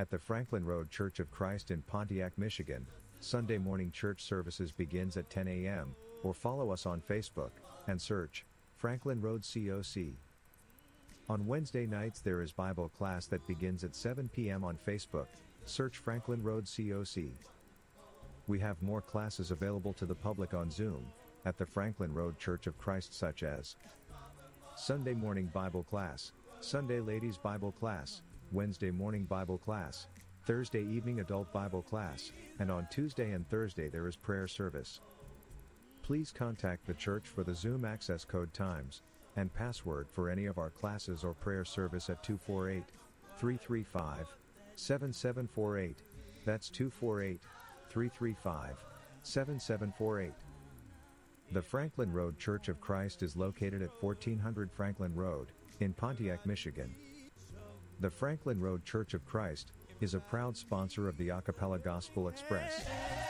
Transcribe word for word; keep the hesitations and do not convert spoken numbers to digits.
At the Franklin Road Church of Christ in Pontiac, Michigan, Sunday morning church services begins at ten a m, or follow us on Facebook, and search, Franklin Road C O C. On Wednesday nights there is Bible class that begins at seven p m on Facebook, search Franklin Road C O C. We have more classes available to the public on Zoom, at the Franklin Road Church of Christ, such as Sunday morning Bible class, Sunday ladies Bible class, Wednesday morning Bible class, Thursday evening adult Bible class, and on Tuesday and Thursday there is prayer service. Please contact the church for the Zoom access code, times, and password for any of our classes or prayer service at two four eight, three three five, seven seven four eight. That's two four eight, three three five, seven seven four eight. The Franklin Road Church of Christ is located at fourteen hundred Franklin Road, in Pontiac, Michigan. The Franklin Road Church of Christ is a proud sponsor of the Acapella Gospel Express.